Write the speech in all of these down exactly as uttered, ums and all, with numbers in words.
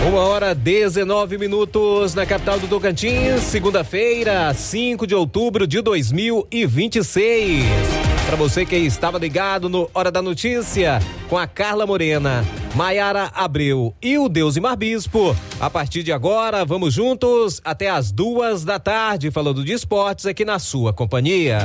Uma hora dezenove minutos na capital do Tocantins, segunda-feira, cinco de outubro de dois mil e vinte e seis. Para você que estava ligado no Hora da Notícia, com a Carla Morena, Maiara Abreu e o Deusimar Bispo, a partir de agora vamos juntos até as duas da tarde, falando de esportes aqui na sua companhia.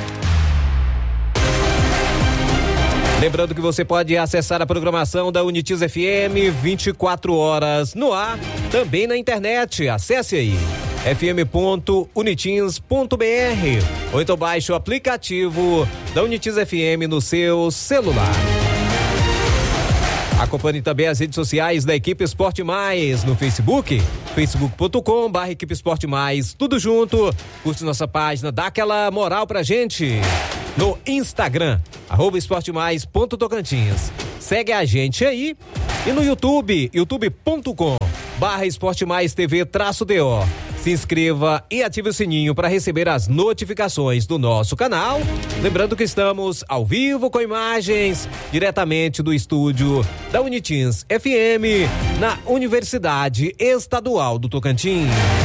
Lembrando que você pode acessar a programação da Unitiz F M vinte e quatro horas no ar, também na internet. Acesse aí f m ponto unitins ponto b r ou então baixe o aplicativo da Unitiz F M no seu celular. Acompanhe também as redes sociais da Equipe Esporte Mais no Facebook, facebook ponto com barra Equipe Esporte Mais, tudo junto. Curte nossa página, dá aquela moral pra gente. No Instagram, arroba esporte mais ponto tocantins. Segue a gente aí. E no YouTube, youtube ponto com barra esporte mais tv traço D O. Se inscreva e ative o sininho para receber as notificações do nosso canal. Lembrando que estamos ao vivo com imagens diretamente do estúdio da Unitins F M na Universidade Estadual do Tocantins.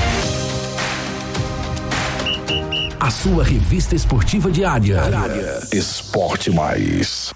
A sua revista esportiva diária. Esporte Mais.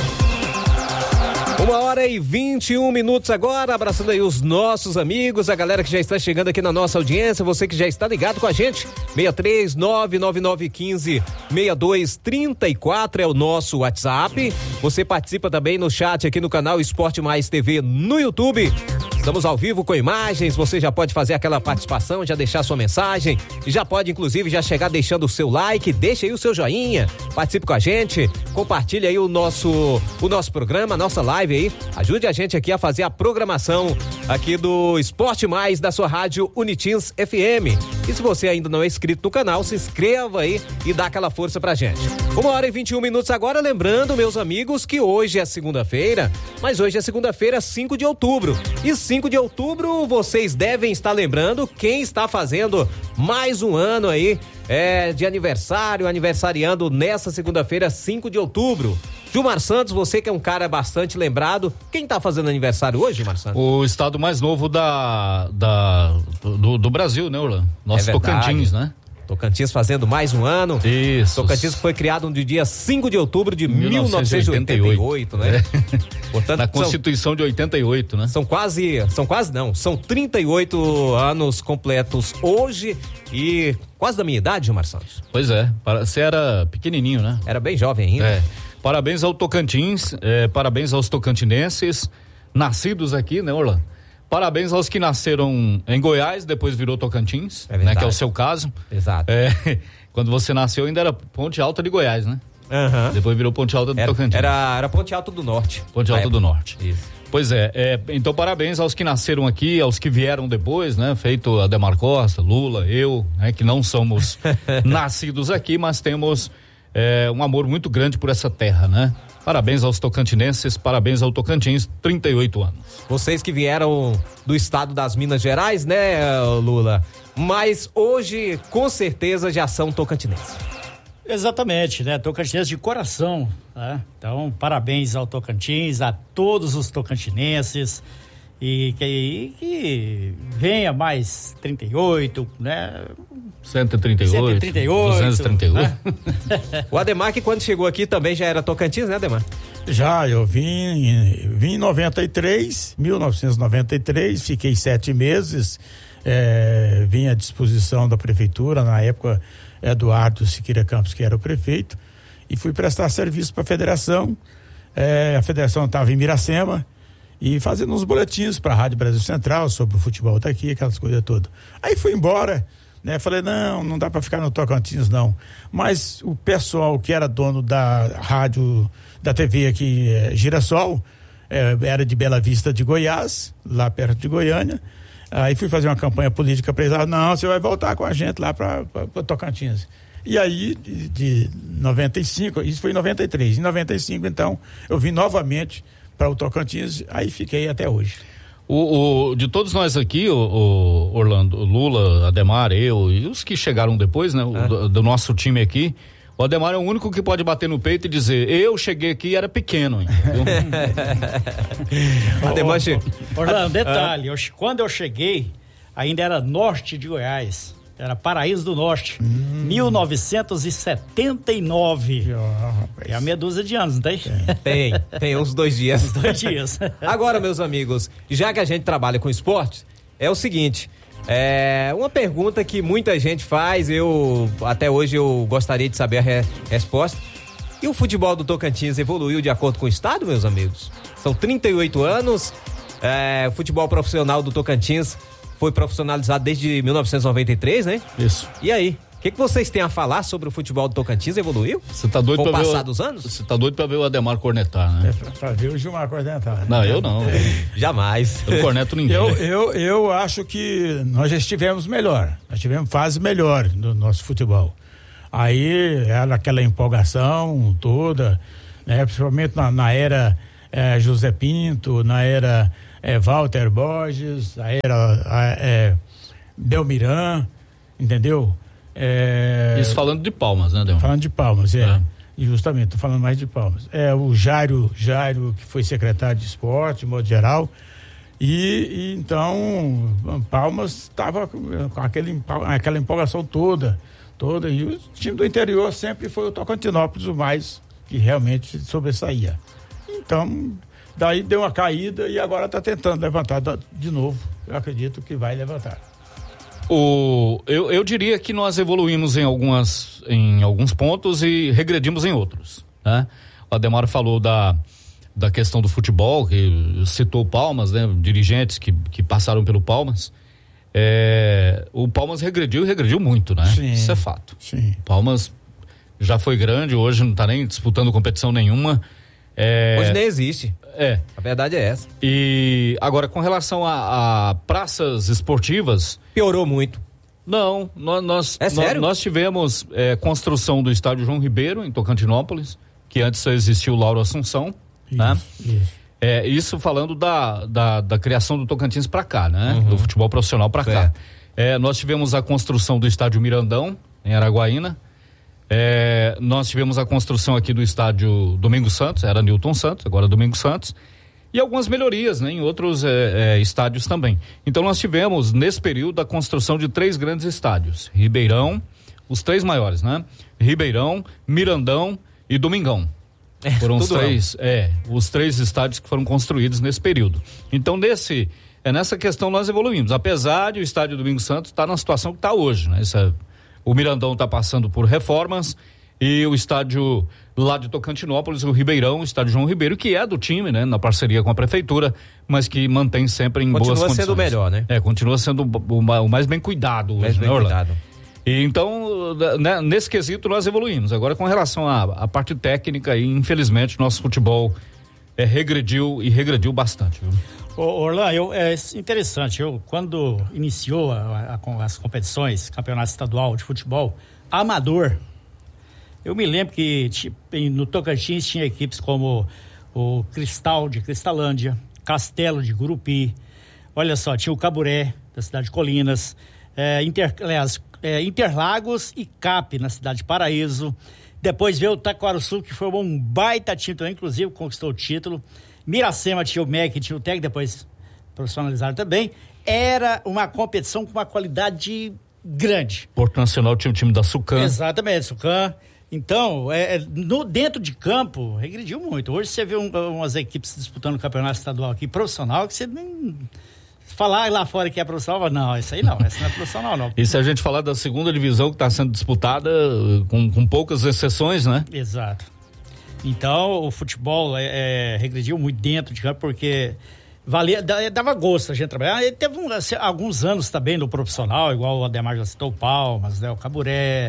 Uma hora e vinte e um minutos agora, abraçando aí os nossos amigos, a galera que já está chegando aqui na nossa audiência, você que já está ligado com a gente, seis três nove nove nove um cinco seis dois três quatro é o nosso WhatsApp. Você participa também no chat aqui no canal Esporte Mais T V no YouTube. Estamos ao vivo com imagens, você já pode fazer aquela participação, já deixar sua mensagem, já pode inclusive já chegar deixando o seu like, deixa aí o seu joinha, participe com a gente, compartilhe aí o nosso, o nosso programa, a nossa live aí, ajude a gente aqui a fazer a programação aqui do Esporte Mais da sua rádio Unitins F M. E se você ainda não é inscrito no canal, se inscreva aí e dá aquela força pra gente. Uma hora e vinte e um minutos agora, lembrando, meus amigos, que hoje é segunda-feira, mas hoje é segunda-feira, cinco de outubro. E cinco de outubro, vocês devem estar lembrando quem está fazendo mais um ano aí é, de aniversário, aniversariando nessa segunda-feira, cinco de outubro. Gilmar Santos, você que é um cara bastante lembrado, quem tá fazendo aniversário hoje, Gilmar Santos? O estado mais novo da, da, do, do Brasil, né, Orlando? Nosso é Tocantins, né? Tocantins fazendo mais um ano. Isso. Tocantins que foi criado no dia cinco de outubro de mil novecentos e oitenta e oito, né? É. Portanto, na Constituição são, de oitenta e oito, né? São quase, são quase não, são trinta e oito anos completos hoje e quase da minha idade, Gilmar Santos. Pois é, você era pequenininho, né? Era bem jovem ainda. É. Parabéns ao Tocantins, é, parabéns aos tocantinenses, nascidos aqui, né, Orlando? Parabéns aos que nasceram em Goiás, depois virou Tocantins, é né, que é o seu caso. Exato. É, quando você nasceu ainda era Ponte Alta de Goiás, né? Uhum. Depois virou Ponte Alta do era, Tocantins. Era, era Ponte Alta do Norte. Ponte Alta do Norte. Isso. Pois é, é, então parabéns aos que nasceram aqui, aos que vieram depois, né? Feito Ademar Costa, Lula, eu, né? Que não somos nascidos aqui, mas temos é, um amor muito grande por essa terra, né? Parabéns aos tocantinenses, parabéns ao Tocantins, trinta e oito anos. Vocês que vieram do estado das Minas Gerais, né, Lula? Mas hoje, com certeza, já são tocantinenses. Exatamente, né? Tocantinense de coração, né? Então, parabéns ao Tocantins, a todos os tocantinenses. E que, que venha mais trinta e oito, né? cento e trinta e oito, cento e trinta e oito, duzentos e trinta e oito. Né? O Ademar, que quando chegou aqui também já era Tocantins, né, Ademar? Já, eu vim, vim em noventa e três, mil novecentos e noventa e três, fiquei sete meses, é, vim à disposição da prefeitura, na época Eduardo Siqueira Campos, que era o prefeito, e fui prestar serviço para a federação. É, a federação estava em Miracema, e fazendo uns boletins para a Rádio Brasil Central sobre o futebol daqui, aquelas coisas todas. Aí fui embora, né? Falei, não, não dá para ficar no Tocantins, não. Mas o pessoal que era dono da rádio, da T V aqui, é, Girassol, é, era de Bela Vista de Goiás, lá perto de Goiânia. Aí fui fazer uma campanha política para eles, não, você vai voltar com a gente lá para Tocantins. E aí, de, de noventa e cinco, isso foi em noventa e três, em noventa e cinco, então, eu vim novamente para o Tocantins, aí fiquei até hoje. O, o, de todos nós aqui, o, o Orlando, o Lula, Ademar, eu e os que chegaram depois, né? O, ah. do, do nosso time aqui, O Ademar é o único que pode bater no peito e dizer, eu cheguei aqui e era pequeno, entendeu? Ademar che... Orlando, detalhe, eu, quando eu cheguei, ainda era norte de Goiás, era Paraíso do Norte, hum. mil novecentos e setenta e nove. Oh, é a meia dúzia de anos, não tem? Tem, tem uns dois dias. Uns dois dias. Agora, meus amigos, já que a gente trabalha com esporte, é o seguinte... É uma pergunta que muita gente faz, eu até hoje eu gostaria de saber a re, resposta. E o futebol do Tocantins evoluiu de acordo com o estado, meus amigos? São trinta e oito anos, é, o futebol profissional do Tocantins foi profissionalizado desde mil novecentos e noventa e três, né? Isso. E aí? O que, que vocês têm a falar sobre o futebol do Tocantins? Evoluiu? Você tá doido com pra o passar ver dos anos? Você tá doido pra ver o Ademar cornetar, né? É pra, pra ver o Gilmar cornetar. Né? Não, eu não. Jamais. Eu corneto ninguém. Eu, eu, eu acho que nós já estivemos melhor. Nós tivemos fase melhor no nosso futebol. Aí era aquela empolgação toda, né? Principalmente na, na era é, José Pinto, na era é, Walter Borges, na era é, Belmiran, entendeu? É... Isso falando de Palmas, né, Deon? Falando de Palmas, é. é. Justamente, tô falando mais de Palmas. É o Jairo, Jairo, que foi secretário de esporte, de modo geral. E, e então, Palmas estava com aquele, aquela empolgação toda, toda. E o time do interior sempre foi o Tocantinópolis, o mais que realmente sobressaía. Então, daí deu uma caída e agora está tentando levantar de novo. Eu acredito que vai levantar. O, eu, eu diria que nós evoluímos em, algumas, em alguns pontos e regredimos em outros, né? O Ademar falou da, da questão do futebol, que citou o Palmas, né? Dirigentes que, que passaram pelo Palmas. É, o Palmas regrediu e regrediu muito, né? Sim, isso é fato. Sim. Palmas já foi grande, hoje não está nem disputando competição nenhuma. É, hoje nem existe. É. A verdade é essa. E agora, com relação a, a praças esportivas... Piorou muito. Não, nós, nós, é sério? nós, nós tivemos é, construção do estádio João Ribeiro, em Tocantinópolis, que antes só existia o Lauro Assunção, isso, né? Isso. É, isso falando da, da, da criação do Tocantins para cá, né? Uhum. Do futebol profissional para cá. É, nós tivemos a construção do estádio Mirandão, em Araguaína. É, nós tivemos a construção aqui do estádio Domingos Santos, era Newton Santos, agora Domingos Santos, e algumas melhorias, né, em outros é, é, estádios também. Então nós tivemos nesse período a construção de três grandes estádios: Ribeirão, os três maiores, né? Ribeirão, Mirandão e Domingão. É, foram os três, é, os três estádios que foram construídos nesse período. Então nesse, é, nessa questão nós evoluímos, apesar de o estádio Domingos Santos estar tá na situação que está hoje, né? Essa O Mirandão está passando por reformas e o estádio lá de Tocantinópolis, o Ribeirão, o estádio João Ribeiro, que é do time, né? Na parceria com a prefeitura, mas que mantém sempre em continua boas condições. Continua sendo o melhor, né? É, continua sendo o, o mais bem cuidado hoje, mais bem né, cuidado. E então, né, nesse quesito nós evoluímos. Agora, com relação à, à parte técnica, infelizmente, nosso futebol é, regrediu e regrediu bastante, viu? Ô, Orlando, eu, é interessante, eu quando iniciou a, a, as competições, campeonato estadual de futebol amador, eu me lembro que tipo, no Tocantins tinha equipes como o Cristal de Cristalândia, Castelo de Gurupi, olha só, tinha o Caburé da cidade de Colinas, é, Inter, aliás, é, Interlagos e Cap na cidade de Paraíso, depois veio o Taquarussu, que foi um baita time também, inclusive conquistou o título. Miracema tinha o M E C, tinha o T E C, depois profissionalizaram também. Era uma competição com uma qualidade grande. Porto Nacional tinha o time da Sucan. Exatamente, Sucan. Então, é, no, dentro de campo, regrediu muito. Hoje você vê um, umas equipes disputando o campeonato estadual aqui, profissional, que você nem... Falar lá fora que é profissional, não, isso aí não, isso não é profissional não. E se a gente falar da segunda divisão que está sendo disputada com, com poucas exceções, né? Exato. Então, o futebol é, é, regrediu muito dentro de campo, porque valia, dava gosto a gente trabalhar. Ele teve um, assim, alguns anos também no profissional, igual o Ademar já citou, Palmas, né, o Caburé,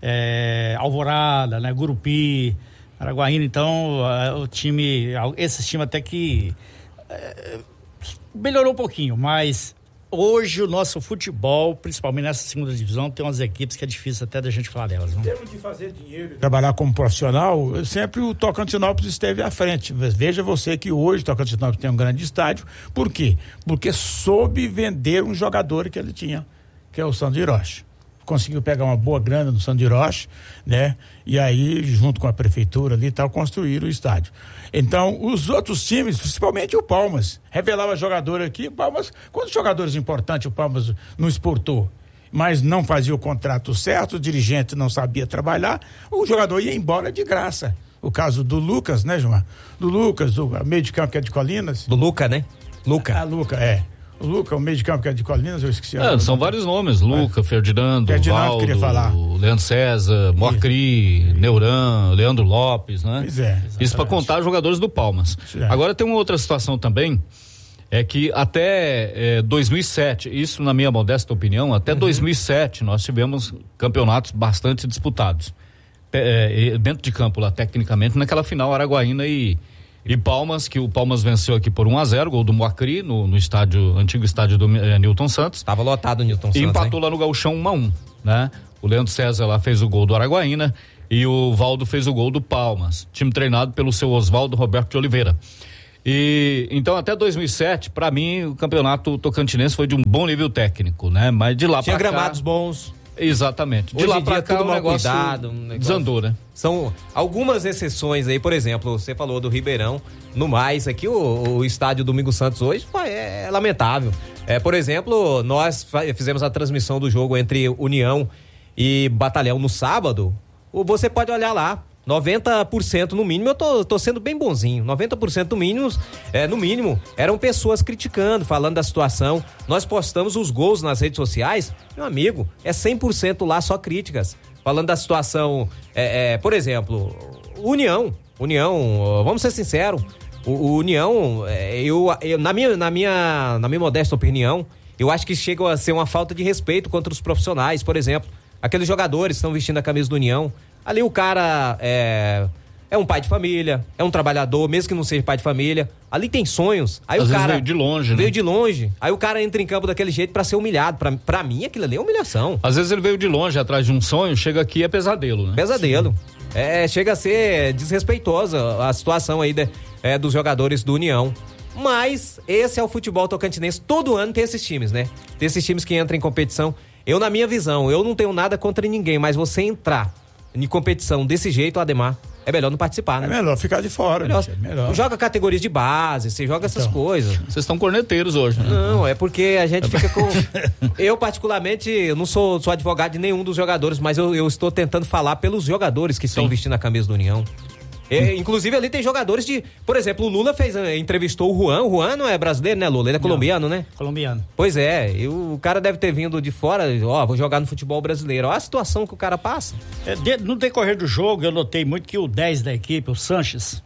é, Alvorada, né, Gurupi, Araguaína. Então, o time, esses times até que é, melhorou um pouquinho, mas hoje o nosso futebol, principalmente nessa segunda divisão, tem umas equipes que é difícil até da gente falar delas. Não? Em termos de fazer dinheiro, trabalhar como profissional, sempre o Tocantinópolis esteve à frente. Veja você que hoje o Tocantinópolis tem um grande estádio. Por quê? Porque soube vender um jogador que ele tinha, que é o Sandro Hiroshi. conseguiu pegar uma boa grana do Sandro de Rocha, né? E aí, junto com a prefeitura ali e tal, construíram o estádio. Então, os outros times, principalmente o Palmas, revelava jogador aqui, o Palmas, quantos jogadores importantes o Palmas não exportou? Mas não fazia o contrato certo, o dirigente não sabia trabalhar, o jogador ia embora de graça. O caso do Lucas, né, João? Do Lucas, o meio de campo que é de Colinas. Do Luca, né? Luca. Ah, Luca, é. O Luca, o meio de campo que é de Colinas, eu esqueci. É, são vários nomes, Luca, Ferdinando, Ferdinando, Valdo, queria falar. Leandro César, Mocri, Neuran, Leandro Lopes, né? Pois é. Isso para contar jogadores do Palmas. É. Agora tem uma outra situação também, é que até é, dois mil e sete, isso na minha modesta opinião, até uhum. dois mil e sete nós tivemos campeonatos bastante disputados. É, dentro de campo lá, tecnicamente, naquela final Araguaína e E Palmas, que o Palmas venceu aqui por um a zero, gol do Moacri no, no estádio, antigo estádio do é, Newton Santos. Tava lotado o Newton Santos. E empatou hein? lá no Gauchão um a um, né? O Leandro César lá fez o gol do Araguaína e o Valdo fez o gol do Palmas. Time treinado pelo seu Oswaldo Roberto de Oliveira. E então até dois mil e sete, para mim, o campeonato tocantinense foi de um bom nível técnico, né? Mas de lá para cá. Tinha gramados bons. Exatamente. De Hoje lá pra cá tudo o mal negócio, cuidado, um negócio desandou, né? São algumas exceções aí, por exemplo, você falou do Ribeirão, no mais, aqui o, o estádio Domingo Santos hoje foi, é, é lamentável. É, por exemplo, nós fizemos a transmissão do jogo entre União e Batalhão no sábado, você pode olhar lá, noventa por cento no mínimo, eu tô, tô sendo bem bonzinho, noventa por cento no mínimo, é, no mínimo, eram pessoas criticando, falando da situação. Nós postamos os gols nas redes sociais, meu amigo, é cem por cento lá só críticas, falando da situação, é, é, por exemplo, União, União, vamos ser sinceros, o, o União, é, eu, eu, na, minha, na, minha, na minha modesta opinião, eu acho que chega a ser uma falta de respeito contra os profissionais, por exemplo, aqueles jogadores que estão vestindo a camisa do União. Ali o cara é, é um pai de família, é um trabalhador, mesmo que não seja pai de família. Ali tem sonhos. Aí Às o vezes cara veio de longe, né? Veio de longe. Aí o cara entra em campo daquele jeito pra ser humilhado. Pra, pra mim, aquilo ali é humilhação. Às vezes ele veio de longe, atrás de um sonho, chega aqui e é pesadelo, né? Pesadelo. É, chega a ser desrespeitosa a situação aí de, é, dos jogadores do União. Mas esse é o futebol tocantinense. Todo ano tem esses times, né? Tem esses times que entram em competição. Eu, na minha visão, eu não tenho nada contra ninguém, mas você entrar em competição desse jeito, Ademar, é melhor não participar, né? É melhor ficar de fora, melhor. Gente, é melhor. Joga categorias de base, você joga essas então, coisas. Vocês estão corneteiros hoje, né? Não, é porque a gente fica com... Eu, particularmente, eu não sou, sou advogado de nenhum dos jogadores, mas eu, eu estou tentando falar pelos jogadores que estão vestindo a camisa do União. É, inclusive ali tem jogadores de, por exemplo, o Lula fez, entrevistou o Juan, o Juan não é brasileiro, né, Lula? Ele é não, colombiano, né? Colombiano. Pois é, e o cara deve ter vindo de fora, ó, vou jogar no futebol brasileiro. Olha a situação que o cara passa. É, de, no decorrer do jogo, eu notei muito que o dez da equipe, o Sanches,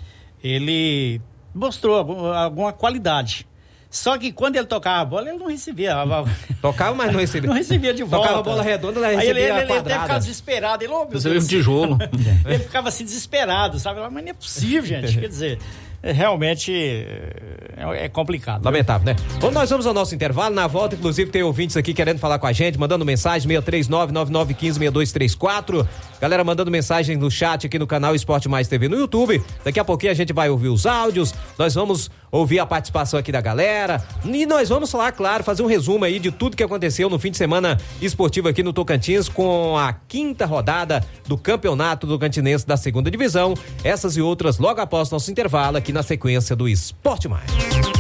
ele mostrou algum, alguma qualidade. Só que quando ele tocava a bola, ele não recebia. Tocava, mas não recebia. Não recebia de volta. Tocava a bola redonda, ele recebia. Aí ele, ele, ele quadrada. até ficava desesperado. Ele, oh, meu Deus. Um tijolo. Ele ficava assim desesperado, sabe? Mas não é possível, gente. Quer dizer, realmente é, é complicado. Lamentável, né? Bom, nós vamos ao nosso intervalo. Na volta, inclusive, tem ouvintes aqui querendo falar com a gente, mandando mensagem, seis três nove, nove nove um cinco, seis dois três quatro. Galera mandando mensagem no chat aqui no canal Esporte Mais T V no YouTube. Daqui a pouquinho a gente vai ouvir os áudios, nós vamos ouvir a participação aqui da galera e nós vamos falar, claro, fazer um resumo aí de tudo que aconteceu no fim de semana esportivo aqui no Tocantins com a quinta rodada do Campeonato Tocantinense da segunda divisão. Essas e outras logo após nosso intervalo aqui na sequência do Esporte Mais.